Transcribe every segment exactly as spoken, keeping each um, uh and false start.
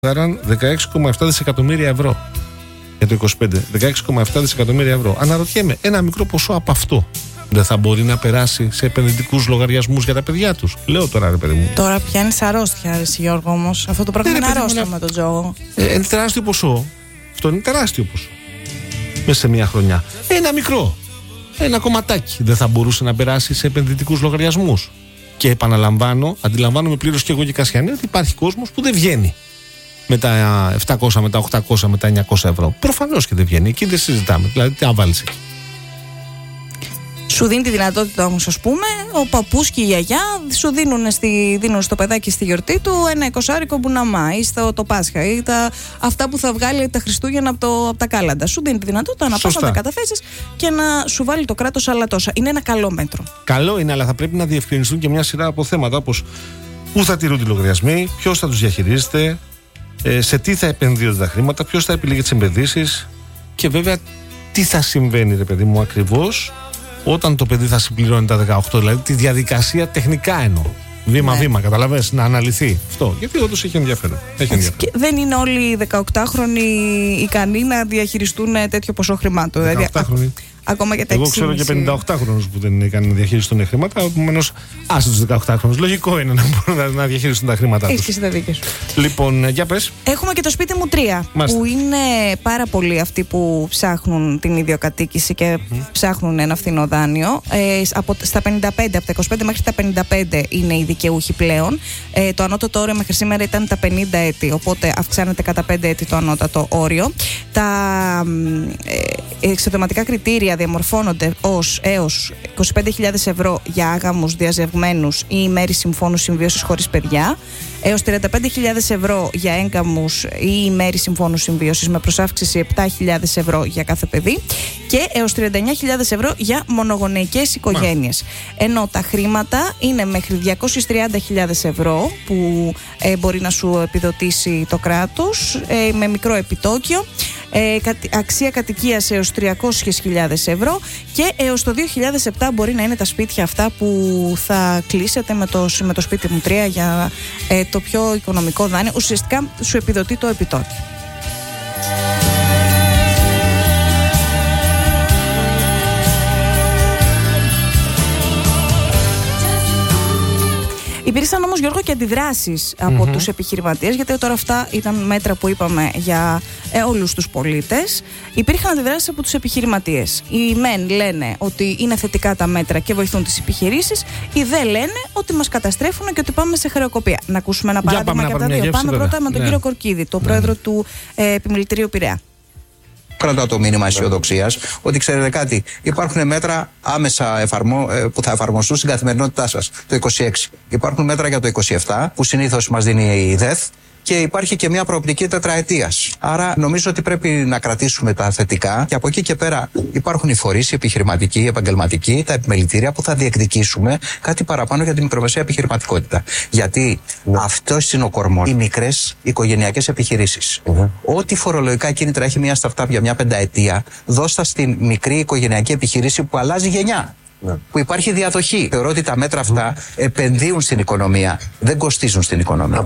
δεκαέξι κόμμα επτά δισεκατομμύρια ευρώ για το είκοσι πέντε. δεκαέξι κόμμα επτά δισεκατομμύρια ευρώ. Αναρωτιέμαι, ένα μικρό ποσό από αυτό δεν θα μπορεί να περάσει σε επενδυτικούς λογαριασμούς για τα παιδιά τους? Λέω τώρα, ρε παιδί μου. Τώρα πιάνει αρρώστια, ρε Γιώργο, όμως. Αυτό το πράγμα είναι αρρώστια με τον Τζόγο. Ε, είναι τεράστιο ποσό. Αυτό είναι τεράστιο ποσό. Μέσα σε μια χρονιά. Ένα μικρό. Ένα κομματάκι δεν θα μπορούσε να περάσει σε επενδυτικούς λογαριασμούς? Και επαναλαμβάνω, αντιλαμβάνομαι πλήρως και εγώ και Κασιανή ότι υπάρχει κόσμος που δεν βγαίνει με τα επτακόσια, με τα οκτακόσια, με τα εννιακόσια ευρώ. Προφανώς και δεν βγαίνει. Εκεί δεν συζητάμε. Δηλαδή, τι να βάλεις εκεί. Σου δίνει τη δυνατότητα όμως, ας πούμε, ο παππούς και η γιαγιά σου δίνουν, στη, δίνουν στο παιδάκι στη γιορτή του ένα εικοσάρικο μπουναμά ή στο το Πάσχα ή τα, αυτά που θα βγάλει τα Χριστούγεννα από, το, από τα κάλαντα. Σου δίνει τη δυνατότητα να πας να τα καταθέσεις και να σου βάλει το κράτος άλλα τόσα. Είναι ένα καλό μέτρο. Καλό είναι, αλλά θα πρέπει να διευκρινιστούν και μια σειρά από θέματα, όπως πού θα τηρούνται οι λογαριασμοί, ποιος θα τους διαχειρίζεται, ε, σε τι θα επενδύονται τα χρήματα, ποιος θα επιλέγει τις επενδύσεις και βέβαια τι θα συμβαίνει, ρε παιδί μου, ακριβώς όταν το παιδί θα συμπληρώνει τα δεκαοκτώ, δηλαδή τη διαδικασία τεχνικά εννοώ. Βήμα-βήμα, ναι. Καταλαβες, να αναλυθεί αυτό. Γιατί όντως έχει ενδιαφέρον. Έχει ενδιαφέρον. Και δεν είναι όλοι οι δεκαοκτάχρονοι ικανοί να διαχειριστούν τέτοιο ποσό χρημάτων. δεκαοκτάχρονοι. Ακόμα και τα Εγώ ξέρω και πενηνταοκτάχρονους που δεν είναι ικανοί να διαχειριστούν χρήματα. Επομένως, άσε τους δεκαοκτάχρονους. Λογικό είναι να μπορούν να διαχειριστούν τα χρήματά τους. Έχεις και τα δίκαια σου. Λοιπόν, για πες. Έχουμε και το σπίτι μου τρία. Μάστε. Που είναι πάρα πολλοί αυτοί που ψάχνουν την ιδιοκατοίκηση και mm. ψάχνουν ένα φθηνό δάνειο. Ε, από, στα πενήντα πέντε, από τα είκοσι πέντε μέχρι τα πενήντα πέντε είναι οι δικαιούχοι πλέον. Ε, το ανώτατο όριο μέχρι σήμερα ήταν τα πενήντα έτη. Οπότε αυξάνεται κατά πέντε έτη το ανώτατο όριο. Τα ε, εξοδηματικά κριτήρια διαμορφώνονται ως έως είκοσι πέντε χιλιάδες ευρώ για άγαμους διαζευγμένους ή μέρη συμφώνου συμβίωσης χωρίς παιδιά, έως τριάντα πέντε χιλιάδες ευρώ για έγκαμους ή μέρη συμφώνου συμβίωσης με προσάυξηση επτά χιλιάδες ευρώ για κάθε παιδί και έως τριάντα εννιά χιλιάδες ευρώ για μονογονεϊκές οικογένειες. Μα. Ενώ τα χρήματα είναι μέχρι διακόσιες τριάντα χιλιάδες ευρώ που ε, μπορεί να σου επιδοτήσει το κράτος ε, με μικρό επιτόκιο. Ε, αξία κατοικίας έως τριακόσιες χιλιάδες ευρώ και έως το δύο χιλιάδες επτά μπορεί να είναι τα σπίτια αυτά που θα κλείσετε με το, με το σπίτι μου τρία για ε, το πιο οικονομικό δάνειο. Ουσιαστικά σου επιδοτεί το επιτόκιο. Υπήρξαν όμως, Γιώργο, και αντιδράσεις από mm-hmm. τους επιχειρηματίες, γιατί τώρα αυτά ήταν μέτρα που είπαμε για ε, όλους τους πολίτες. Υπήρχαν αντιδράσεις από τους επιχειρηματίες. Οι μεν λένε ότι είναι θετικά τα μέτρα και βοηθούν τις επιχειρήσεις, οι δε λένε ότι μας καταστρέφουν και ότι πάμε σε χρεοκοπία. Να ακούσουμε ένα παράδειγμα και από τα δύο. Γεύση, πάμε πρώτα με τον ναι. κύριο Κορκίδη, τον ναι. πρόεδρο του ε, Επιμελητηρίου Πειραιά. Κρατάω το μήνυμα αισιοδοξίας ότι ξέρετε κάτι, υπάρχουν μέτρα άμεσα εφαρμο... που θα εφαρμοστούν στην καθημερινότητά σας το είκοσι έξι. Υπάρχουν μέτρα για το είκοσι επτά που συνήθως μας δίνει η ΔΕΘ. Και υπάρχει και μια προοπτική τετραετίας. Άρα νομίζω ότι πρέπει να κρατήσουμε τα θετικά και από εκεί και πέρα υπάρχουν οι φορείς, οι επιχειρηματικοί, οι επαγγελματικοί, τα επιμελητήρια που θα διεκδικήσουμε κάτι παραπάνω για τη μικρομεσαία επιχειρηματικότητα. Γιατί ναι. αυτό είναι ο κορμός. Οι μικρές οικογενειακές επιχειρήσεις. Mm-hmm. Ό,τι φορολογικά κίνητρα έχει μια startup για μια πενταετία, δώστα στην μικρή οικογενειακή επιχείρηση που αλλάζει γενιά. Ναι. Που υπάρχει διαδοχή. Θεωρώ ότι τα μέτρα αυτά mm. επενδύουν στην οικονομία, δεν κοστίζουν στην οικονομία.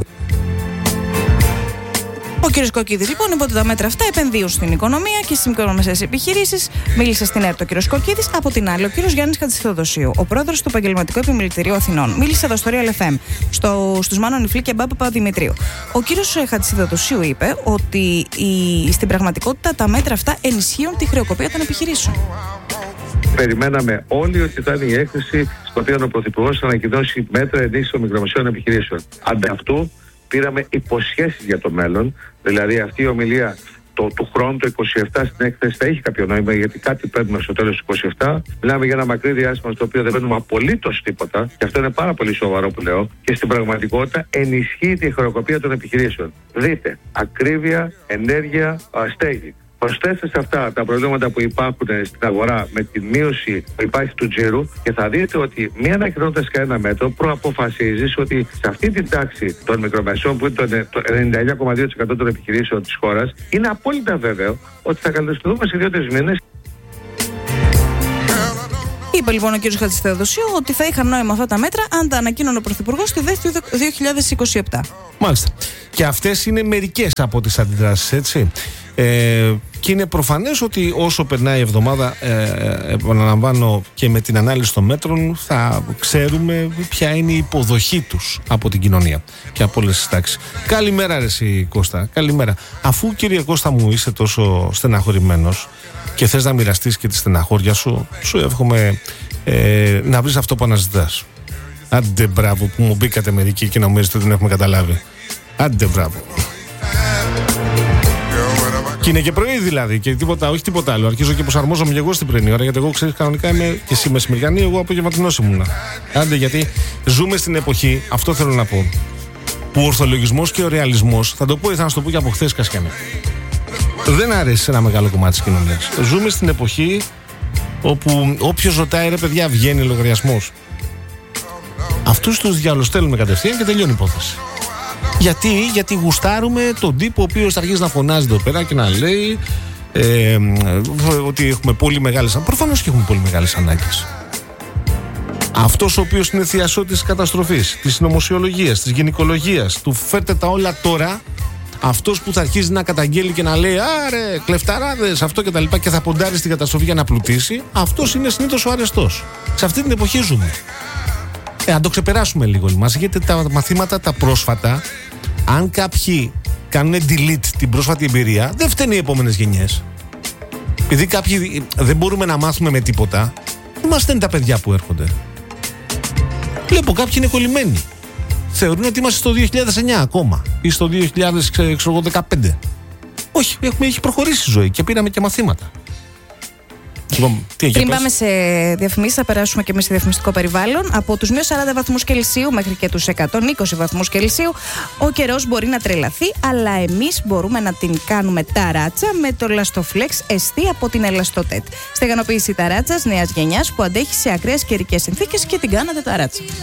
Ο κ. Κορκίδης, λοιπόν, είπε ότι τα μέτρα αυτά επενδύουν στην οικονομία και στις μικρομεσαίες επιχειρήσεις. Μίλησε στην ΕΡΤ ο κ. Κορκίδης. Από την άλλη, ο κ. Γιάννης Χατζηθεοδοσίου, ο πρόεδρος του Επαγγελματικού Επιμελητηρίου Αθηνών, μίλησε εδώ στο Real εφ εμ, στο, στους Μάνο Νιφλή και Μπάμπα Παπαδημητρίου. Ο κ. Χατζηθεοδοσίου είπε ότι η, στην πραγματικότητα τα μέτρα αυτά ενισχύουν τη χρεοκοπία των επιχειρήσεων. Περιμέναμε όλοι ότι θα είναι η έκθεση στο οποίο ο Πρωθυπουργός θα ανακοινώσει μέτρα ενίσχυσης των μικρομεσαίων επιχειρήσεων. Αντί αυτού, πήραμε υποσχέσεις για το μέλλον, δηλαδή αυτή η ομιλία το, του χρόνου, το είκοσι επτά στην έκθεση θα έχει κάποιο νόημα, γιατί κάτι παίρνουμε στο τέλος του είκοσι επτά. Μιλάμε για ένα μακρύ διάστημα στο οποίο δεν παίρνουμε απολύτως τίποτα, και αυτό είναι πάρα πολύ σοβαρό που λέω, και στην πραγματικότητα ενισχύει τη χρεοκοπία των επιχειρήσεων. Δείτε, ακρίβεια, ενέργεια, στέγη. Προσθέστε σε αυτά τα προβλήματα που υπάρχουν στην αγορά με τη μείωση που υπάρχει του τζίρου και θα δείτε ότι μία ανακοινώνοντας κανένα μέτρο προαποφασίζεις ότι σε αυτή την τάξη των μικρομεσαίων που είναι το ενενήντα εννιά κόμμα δύο τοις εκατό των επιχειρήσεων της χώρας είναι απόλυτα βέβαιο ότι θα καλυτεριστούμε σε δύο τρεις μήνες. είπε λοιπόν ο κ. Χατζηθεοδοσίου ότι θα είχαν νόημα αυτά τα μέτρα αν τα ανακοίνωνε ο Πρωθυπουργός στη ΔΕΘ του δύο χιλιάδες είκοσι επτά. Μάλιστα. Και αυτές είναι μερικές από τις αντιδράσεις, έτσι. Ε, και είναι προφανές ότι όσο περνάει η εβδομάδα, ε, επαναλαμβάνω, και με την ανάλυση των μέτρων, θα ξέρουμε ποια είναι η υποδοχή τους από την κοινωνία και από όλες τις τάξεις. Καλημέρα, ρε εσύ, Κώστα. Καλημέρα. Αφού, κύριε Κώστα μου, είσαι τόσο στεναχωρημένος και θες να μοιραστείς και τη στεναχώρια σου, σου εύχομαι ε, να βρεις αυτό που αναζητάς. Άντε μπράβο που μου μπήκατε μερικοί και νομίζετε ότι δεν έχουμε καταλάβει. Άντε μπράβο. Και είναι και πρωί δηλαδή και τίποτα, όχι τίποτα άλλο. Αρχίζω και προσαρμόζομαι και εγώ στην πρωινή ώρα, γιατί εγώ ξέρεις κανονικά είμαι και εσύ μεσημεριανή, εγώ απογευματινός ήμουνα. Άντε, γιατί ζούμε στην εποχή, αυτό θέλω να πω, που ο ορθολογισμός και ο ρεαλισμός, θα το πω ή θα το πω και από χθες Κασιανέ, δεν αρέσει σε ένα μεγάλο κομμάτι της κοινωνίας. Ζούμε στην εποχή όπου όποιος ρωτάει, ρε παιδιά, βγαίνει λογαριασμός. Αυτούς τους διαλοστέλνουμε κατευθείαν και τελειώνει η υπόθεση. Γιατί, γιατί γουστάρουμε τον τύπο ο οποίος θα αρχίσει να φωνάζει εδώ πέρα και να λέει ε, ότι έχουμε πολύ μεγάλες ανάγκες. Προφανώς και έχουμε πολύ μεγάλες ανάγκες. Αυτός ο οποίος είναι θειασότης της καταστροφής, της συνωμοσιολογίας, της γυναικολογίας, του φέρτε τα όλα τώρα, αυτός που θα αρχίσει να καταγγέλει και να λέει άρε, κλεφταράδες, αυτό και τα λοιπά, και θα ποντάρει στην καταστροφή για να πλουτίσει, αυτός είναι συνήθως ο αρεστός. Σε αυτή την εποχή ζούμε. Ε, αν το ξεπεράσουμε λίγο μας, γιατί τα μαθήματα τα πρόσφατα, αν κάποιοι κάνουν delete την πρόσφατη εμπειρία, δεν φταίνουν οι επόμενες γενιές. Επειδή κάποιοι δεν μπορούμε να μάθουμε με τίποτα, δεν μας φταίνουν τα παιδιά που έρχονται. Βλέπω κάποιοι είναι κολλημένοι. Θεωρούν ότι είμαστε στο δύο χιλιάδες εννιά ακόμα ή στο δύο χιλιάδες δεκαπέντε. Όχι, έχουμε, έχει προχωρήσει η ζωή και πήραμε και μαθήματα. Λοιπόν, τι, πριν πάμε σε διαφημίσεις, θα περάσουμε και εμείς σε διαφημιστικό περιβάλλον. Από τους μείους σαράντα βαθμούς Κελσίου μέχρι και τους εκατόν είκοσι βαθμούς Κελσίου, ο καιρός μπορεί να τρελαθεί, αλλά εμείς μπορούμε να την κάνουμε ταράτσα με το Elastoflex εστί από την Elastotet. Στεγανοποίηση ταράτσας νέας γενιάς που αντέχει σε ακραίες καιρικές συνθήκες και την κάνατε ταράτσα.